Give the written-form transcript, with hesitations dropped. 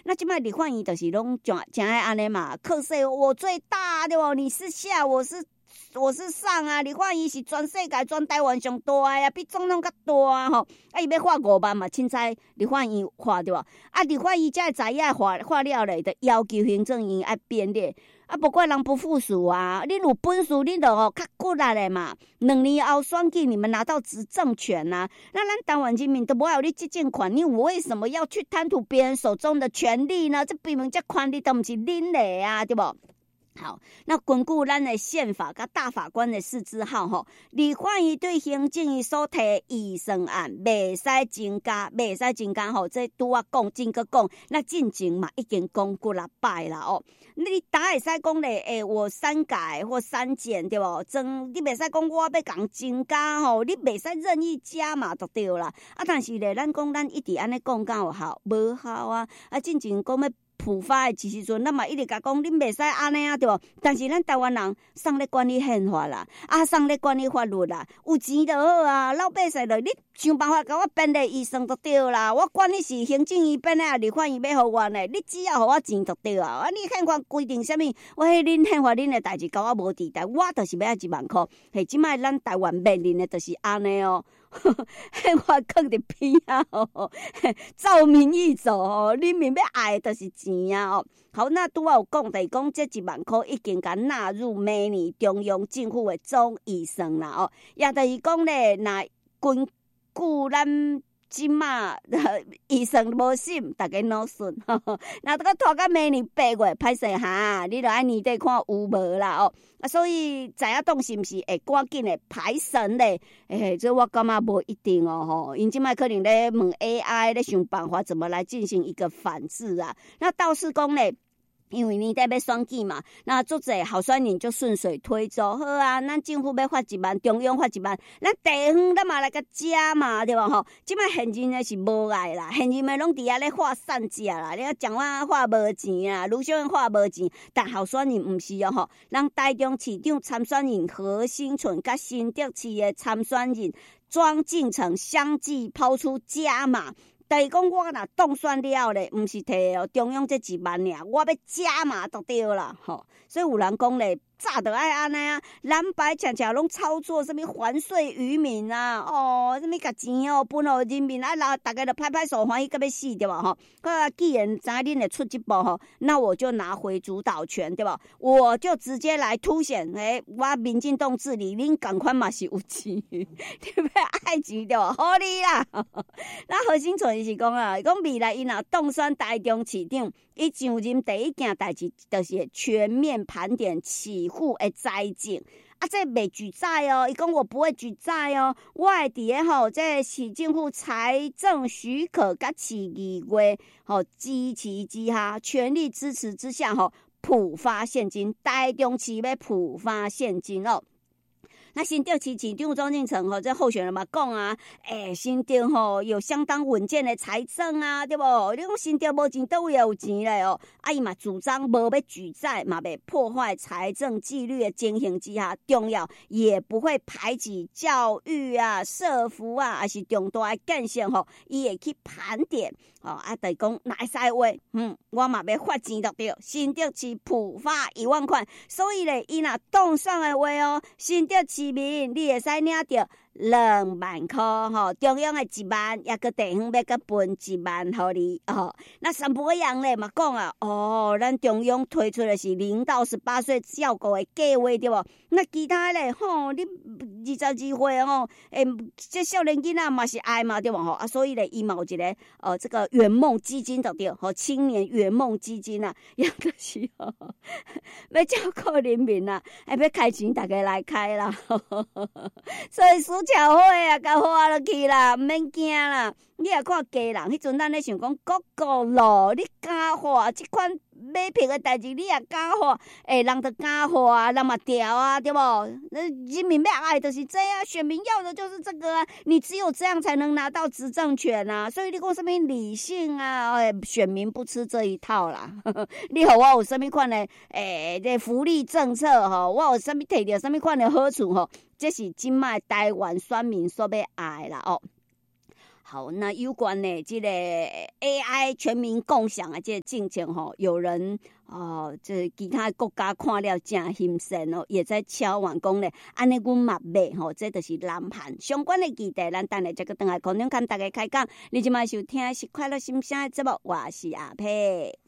那即摆立法院就是拢真爱安尼嘛，课税我最大对不？你是下，我是上啊！立法院是全世界、全台湾上大啊，比总统较大啊吼！啊，伊要花5万嘛，凊彩立法院花对吧？啊，立法院才会知影花了咧，就要求行政院爱编列。啊，不怪人不服输啊！恁有本事，恁就较骨力咧嘛。2年后选举，你们拿到执政权啊，那咱台湾人民都无有你执政权，你为什么要去贪图别人手中的权利呢？这明明这权利都不是恁的啊，对不？好，那根据咱的宪法甲大法官的释字号吼，立法院对行政院所提预算案袂使增加吼，这拄啊讲，真个讲，那进前嘛已经讲过了摆啦哦。你打会使讲咧，我删改或删减对无？你袂使讲我要讲增加吼，你袂使任意加嘛就对啦。啊，但是咧，咱讲咱一直安尼讲敢有效？无效啊！啊，进前讲要普发的时阵，咱嘛一直甲讲，恁袂使安尼啊，对无？但是咱台湾人送咧管理宪法啦，啊，送咧管理法律啦，有钱就好啊，老百姓就你想办法甲我编列预算就对啦。我管你是行政院编的，立法院要互我呢，你只要互我钱就对啊。啊，你宪法规定啥物？我迄恁宪法恁的代志甲我无地带，我就是要1万块。嘿，即摆咱台湾面临的就是安尼哦。宪法放伫边啊，照民意走哦，人民要爱的就是钱啊哦。好，那拄有讲的讲这1万块已经甲纳入每年中央政府的总预算啦哦，也就是讲咧，那根据咱即马医生无心，大家脑顺。那这个拖到明年8月，歹势哈，你著爱年底看有无啦哦。啊，所以知影当是毋是会赶紧的排审咧？这我感觉无一定哦吼。因即摆可能咧问 AI 咧想办法怎么来进行一个反制啊。那倒是讲咧。因为年底要选举嘛，那足侪候选人就顺水推舟，好啊，咱政府要发1万，中央发1万，咱地方咱嘛来个加嘛，对吧？吼，即摆现金的是无爱啦，现金的拢伫遐咧发散价啦，你要讲我发无钱啊，卢秀燕发无钱，但候选人毋是哦吼，咱台中市长参选人何新存甲新竹市的参选人庄敬诚相继抛出加码。就是讲我若当选了咧，毋是摕中央这1万尔，我要加码就对啦，吼。所以有人讲咧，早就爱安尼啊，蓝白恰恰拢操作什么还税于民啊，哦，什么甲钱哦分互人民啊，大家就拍拍手欢喜到要死对吧？吼，既然知恁会出这步吼，那我就拿回主导权对吧？我就直接来凸显，我民进党治理，恁赶快嘛是有钱，你要爱钱对吧？好你啦，那何新存是讲啊，讲未来伊若当选台中市长，伊上任第一件代志就是全面盘点起户的财政。啊，这袂举债哦，伊讲我不会举债哦，我会伫咧吼，这市政府财政许可甲市议会吼支持之下，全力支持之下吼，普发现金，台中市要普发现金哦。那新竹市市长庄敬诚这候选人嘛讲啊，新竹有相当稳健的财政啊，对不？你讲新竹无钱，倒位有钱嘞哦？啊，伊嘛主张无要举债，嘛袂破坏财政纪律的情形之下，重要也不会排挤教育啊、社福啊，还是重大的建设伊会去盘点啊，就是讲哪会使话，我嘛要发钱就对，新竹市普发1万块，所以咧，伊若当选的话哦，新竹市民，你会使领到2万块吼，中央的1万，也个地方要个分1万互你哦。那三不一样咧嘛讲啊，咱中央推出的是0到18岁照顾的计划对不？那其他咧你22岁这少年囡仔嘛是爱嘛对不？啊，所以咧伊嘛有一个这个圆梦基金就对，青年圆梦基金啊，也就是要照顾人民啊，要开钱大家来开啦。所以苏巧慧啊，甲花落去啦，毋免惊啦。你也看家人，迄阵咱咧想讲国国咯，你敢花即款买票的代志，你也敢花？人就敢花，人嘛调啊，对不？人民要爱就是这样，选民要的就是这个啊。你只有这样才能拿到执政权啊。所以你讲什么理性啊？选民不吃这一套啦。你好，我有什么款的这福利政策吼，我有什么摕到什么款的好处吼？这是今麦台湾选民所要爱啦哦。 好，那有关的这个 AI 全民共享啊，这个进程吼，有人这其他国家看了真兴奋哦，也在敲碗讲咧，安尼阮嘛买吼，这就是南韩相关的议题，咱等下再个等来空中跟大家开讲。你即摆收听是快乐心声的节目，我是阿佩。